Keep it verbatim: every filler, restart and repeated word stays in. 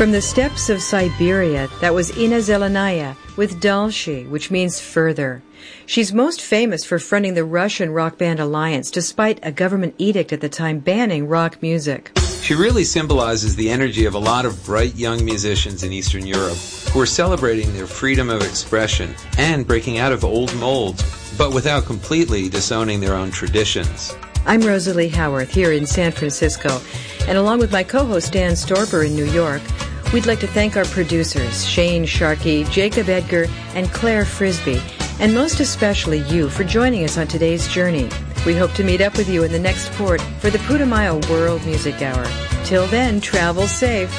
From the steppes of Siberia, that was Ina Zelenaya with Dalshi, which means further. She's most famous for fronting the Russian rock band Alliance, despite a government edict at the time banning rock music. She really symbolizes the energy of a lot of bright young musicians in Eastern Europe who are celebrating their freedom of expression and breaking out of old molds, but without completely disowning their own traditions. I'm Rosalie Howarth here in San Francisco, and along with my co-host Dan Storper in New York, we'd like to thank our producers, Shane Sharkey, Jacob Edgar, and Claire Frisbee, and most especially you for joining us on today's journey. We hope to meet up with you in the next port for the Putumayo World Music Hour. Till then, travel safe.